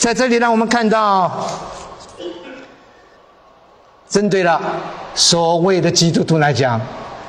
在这里让我们看到，针对了所谓的基督徒来讲，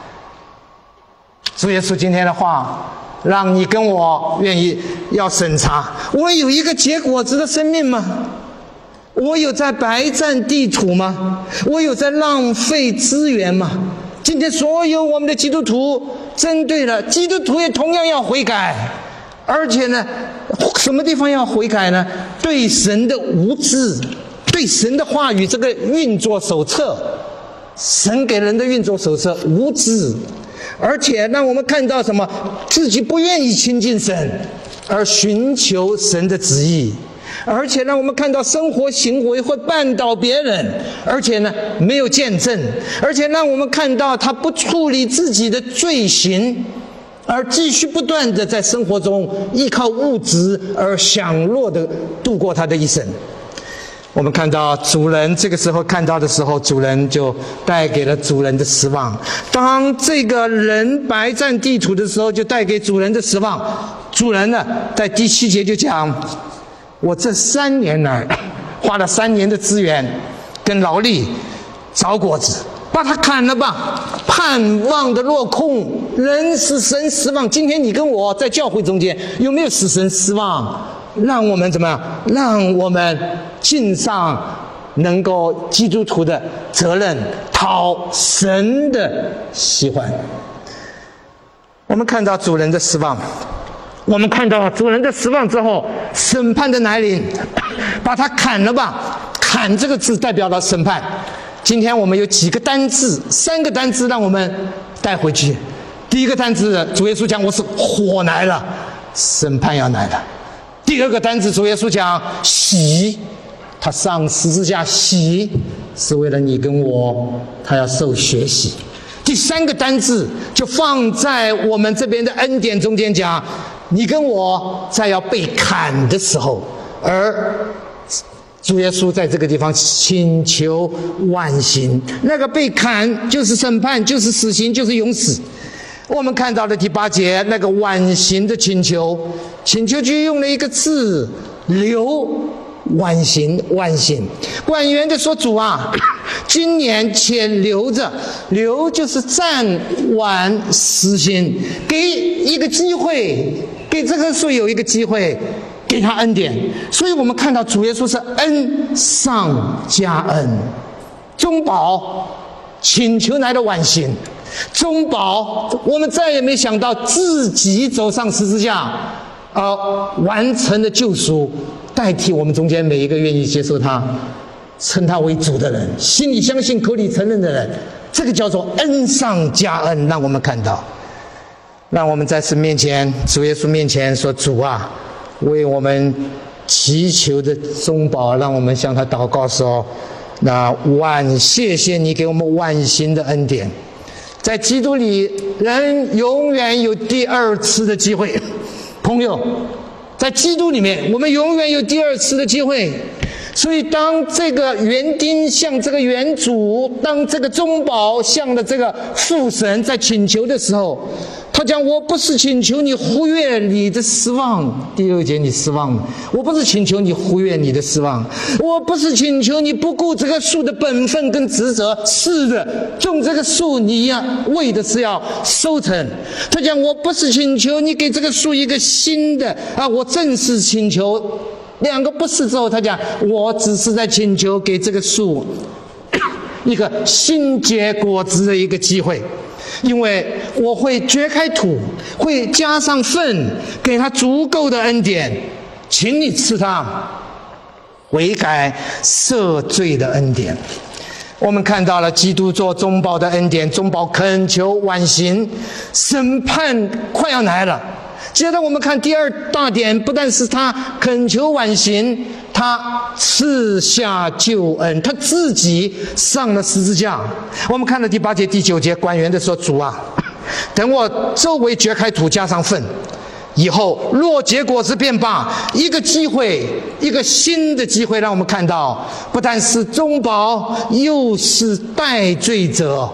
主耶稣今天的话，让你跟我愿意要审查：我有一个结果子的生命吗？我有在白占地土吗？我有在浪费资源吗？今天所有我们的基督徒，针对了基督徒也同样要悔改，而且呢，什么地方要悔改呢？对神的无知，对神的话语这个运作手册，神给人的运作手册无知，而且让我们看到什么？自己不愿意亲近神，而寻求神的旨意。而且让我们看到生活行为会绊倒别人，而且呢没有见证，而且让我们看到他不处理自己的罪行，而继续不断的在生活中依靠物质而享乐的度过他的一生。我们看到主人这个时候看到的时候，主人就带给了主人的失望。当这个人白占地土的时候，就带给主人的失望。主人呢在第7节就讲：我这3年来花了3年的资源跟劳力找果子，把它砍了吧，盼望的落空，人使神失望。今天你跟我在教会中间有没有使神失望？让我们怎么样？让我们尽上能够基督徒的责任，讨神的喜欢。我们看到主人的失望，我们看到主人的失望之后，审判的来临，把他砍了吧。砍这个字代表了审判。今天我们有几个单字，3个单字让我们带回去。第一个单字，主耶稣讲：我是火来了，审判要来了。第二个单字，主耶稣讲洗，他上十字架洗是为了你跟我，他要受血洗。第3个单字就放在我们这边的恩典中间讲：你跟我在要被砍的时候，而主耶稣在这个地方请求剜刑，那个被砍就是审判，就是死刑，就是永死。我们看到了第8节那个剜刑的请求，请求就用了一个字留，剜刑，剜刑。官员就说：主啊，今年且留着，留就是暂缓死刑，给一个机会，给这棵树有一个机会，给他恩典。所以我们看到主耶稣是恩上加恩。中保请求来的剜刑，中保我们再也没想到自己走上十字架，完成了救赎，代替我们中间每一个愿意接受他、称他为主的人，心里相信、口里承认的人，这个叫做恩上加恩。让我们看到，让我们在神面前、主耶稣面前说：主啊，为我们祈求的中保，让我们向他祷告说：那谢谢你给我们剜刑的恩典。在基督里，人永远有第2次的机会。朋友，在基督里面，我们永远有第2次的机会。所以当这个园丁向这个园主，当这个中保向的这个父神在请求的时候，他讲：我不是请求你忽略你的失望。第2节你失望了，我不是请求你忽略你的失望，我不是请求你不顾这个树的本分跟职责。是的，种这个树你为的是要收成。他讲：我不是请求你给这个树一个新的我正式请求。2个不是之后，他讲：我只是在请求给这个树一个新结果子的一个机会。因为我会掘开土，会加上粪，给他足够的恩典，请你赐他悔改赦罪的恩典。我们看到了基督做中保的恩典，中保恳求剜刑，审判快要来了。接着我们看第2大点，不但是他恳求剜刑，他赐下救恩，他自己上了十字架。我们看到第8节、第9节，官员的说：主啊，等我周围掘开土，加上粪以后，若结果子便罢。一个机会，一个新的机会，让我们看到，不但是中保，又是代罪者，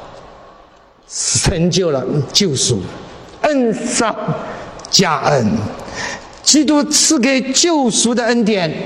成就了救赎，恩上加恩。基督赐给救赎的恩典